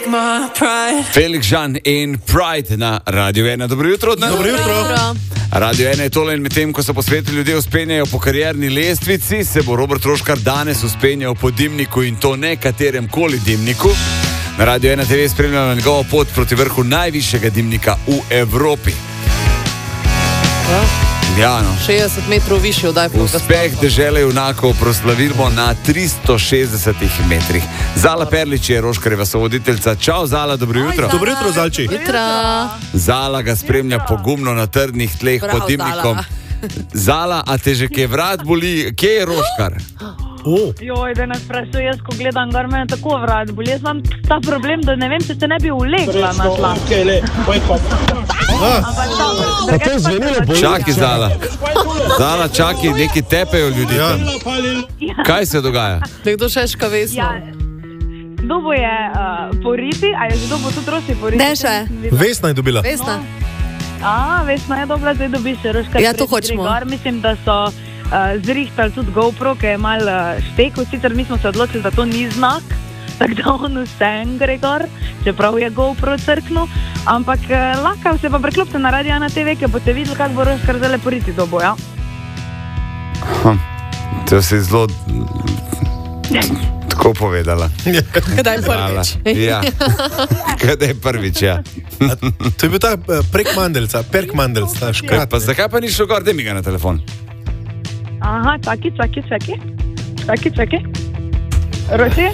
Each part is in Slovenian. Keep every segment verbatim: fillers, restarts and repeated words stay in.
Felix Jean in Pride na Radio ena. Dobro jutro. Dobro jutro. Radio ena je tole in medtem, ko so po svetu ljudje uspenjajo po karierni lestvici, se bo Robert Roškar danes uspenjal po dimniku in to ne katerem koli dimniku. Na Radio ena te ve spremljamo njegovo pot proti vrhu najvišjega dimnika v Evropi. Ja, no. šestdeset metrov više od Eiffelovega stolpa. Uspeh dežele junakov proslavimo na tristo šestdesetih metrih. Zala Perlič je Roškarjeva sovoditeljica. Čau, Zala, dobro jutro. Dobro jutro, Zalči. Jutro. Zala ga spremlja pogumno na trdnih tleh Prav, pod dimnikom. Zala. Zala, a te že kje vrat boli? Kje je Roškar? Oh. Joj, da ne sprašuj, jaz ko gledam gor, mene tako vrat boli. Jaz imam ta problem, da ne vem, če se ne bi ulegla na tla. Ampak dobro. to je zvenelo bolj. Čaki, Zala. Zala, čaki, neki tepejo ljudi Ja. tam. Kaj se dogaja? Nekdo šeška vesno. Ja, dobo je uh, poriti, a je že dobo tudi Rosi poriti? Ne še. Vesna je dobila. Vesna. A, Vesna je dobila, zdaj dobi še Roškar. Ja, to hočemo. Gor. Mislim, da so uh, zrihtali tudi GoPro, ki je mal uh, štekel. Sicer mi smo se odločili, da to ni znak, tako da on vsem gre gor, čeprav je GoPro crknil. Ampak uh, lahko se pa preklopite na Radio ena te ve, ki boste videli, kako bo Roškar zdaj poriti dobo, ja? Hm. To si zelo tako povedala. Kdaj prvič? Ja. Kdaj prvič, ja. To je bil ta uh, prek mandelca, perk mandelca, škrat. Pa zakaj pa ni šel gor, da mi ga na telefon? Aha, čaki, čaki, čaki. Čaki, čaki. Rosi?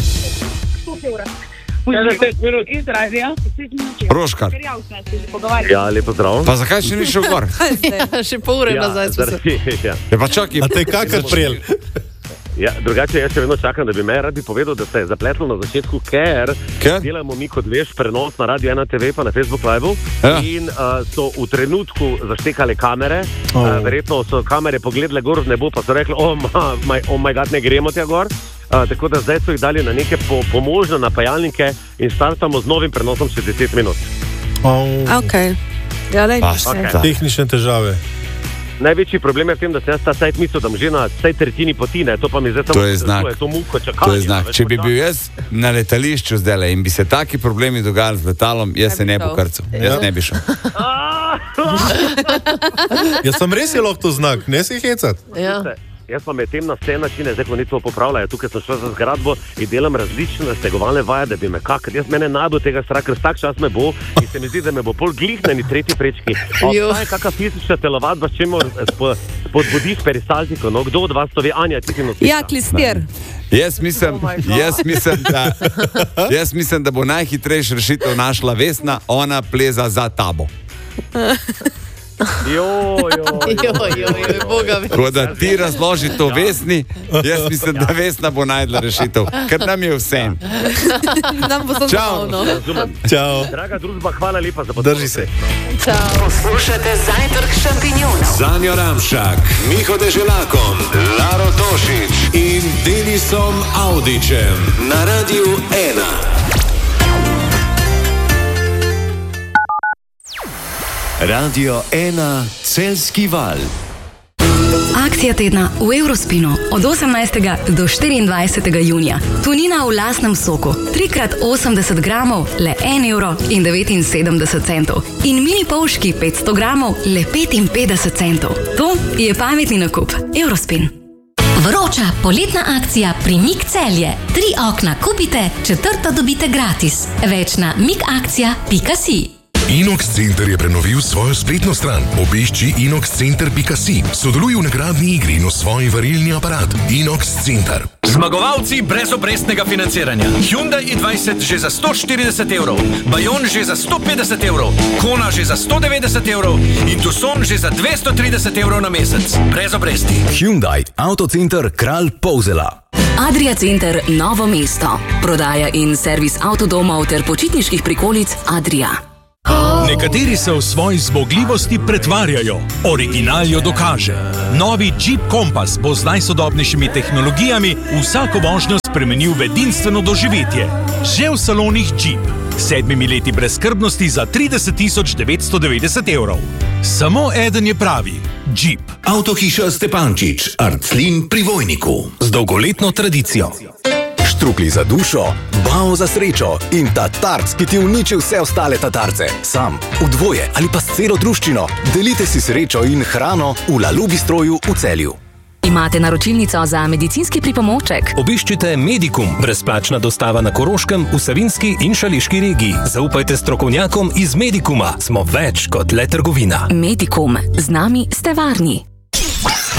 Iz radija. Roškar. Ja, lepo zdrav. Pa zakaj še ni šel gor? Ja, še pol ure nazaj smo se. ja. Ja, pa čakaj. A te je kakor prijel? Ja, drugače, jaz še vedno čakam, da bi me radi povedal, da se je zapletlo na začetku, ker Ker? delamo mi, kot veš, prenos na Radio ena te ve pa na Facebook Live Ja. in uh, so v trenutku zaštekale kamere, Oh. uh, verjetno so kamere pogledale gor v nebo, pa so rekli, oh, ma, my, oh my god, ne gremo tja gor. Uh, tako da zdaj so jih dali na neke po, pomožne napajalnike in startamo z novim prenosom čez deset minut. Oh. Ok. Ja, lej. Pa, Ok. da. Tehnične težave. Največji problem je v tem, da se jaz ta sajt mislil, da že na vsej tretjini poti, ne, to pa mi zdaj samo To je znak. je to muko čakanja. To je znak. veš, Če bi počasi. bil jaz na letališču zdaj in bi se taki problemi dogajali z letalom, jaz se ne bi pokrcal. Jaz ne bi šel. Jaz sem res je lahko to znak, ne se hecat. Ja. Jaz pa med tem na vse načine, zdaj ko ni to popravljajo, tukaj sem šel za zgradbo in delam različne stegovalne vaje, da bi me kak, ker jaz mene najbolj tega strah, ker vsak čas me bo in se mi zdi, da me bo pol glihneni tretji prečki. Jo. Obstaja kakšna fizična telovadba, s čemu spodbudiš perisaltiko, no kdo od vas to ve, Anja, ti si nosiš? Ja, klistir. Jaz mislim, jaz mislim, da, jaz mislim, da bo najhitrejša rešitev našla Vesna, ona pleza za tabo. Jo, jo, Jo, jo, jo, boga ve. Ko da ti razloži to Vesni, jaz mislim, da Vesna bo najdla rešitev, ker nam je vsem. Nam bo samo Čau. zabavno. razumem. Čau. Draga družba, hvala lepa za podporo. Drži se. Čau. Poslušate zajtrk šampinjonov. Zanjo Ramšak, Miho Deželakom, Laro Tošič in Denisom Audičem na Radiu ena. Radio ena Celjski val. Akcija tedna v Eurospinu od osemnajstega do štiriindvajsetega junija. Tunina v lastnem soku, tri krat osemdeset gramov, le en evro in devetinsedemdeset centov. In mini polški petsto gramov, le petinpetdeset centov. To je pametni nakup. Eurospin. Vroča poletna akcija pri Mik Celje. Tri okna kupite, četrto dobite gratis. Več na mikakcija pika si. Inox Center je prenovil svojo spletno stran. Obišči inox center pika si. Sodeluj v nagradni igri in osvoji varilni aparat. Inox Center. Zmagovalci brezobrestnega financiranja. Hyundai i dvajset že za sto štirideset evrov, Bayon že za sto petdeset evrov, Kona že za sto devetdeset evrov in Tucson že za dvesto trideset evrov na mesec. Brez obresti. Hyundai, Autocenter Kralj Polzela. Adria Center Novo mesto. Prodaja in servis avtodomov ter počitniških prikolic Adria. Nekateri se v svoji zmogljivosti pretvarjajo, original jo dokaže. Novi Jeep Compass bo z najsodobnejšimi tehnologijami vsako vožnjo spremenil v edinstveno doživetje. Že v salonih Jeep. Sedmimi leti brezskrbnosti za trideset tisoč devetsto devetdeset evrov. Samo eden je pravi. Jeep. Avtohiša Stepančič, Arclin pri Vojniku. Z dolgoletno tradicijo. Strukli za dušo, Bao za srečo in Tatarc, ki ti uniči vse ostale tatarce. Sam, v dvoje ali pa s celo druščino. Delite si srečo in hrano v Lalu Bistroju v Celju. Imate naročilnico za medicinski pripomoček? Obiščite Medikum, brezplačna dostava na Koroškem, v Savinjski in Šaleški regiji. Zaupajte strokovnjakom iz Medikuma. Smo več kot le trgovina. Medikum. Z nami ste varni.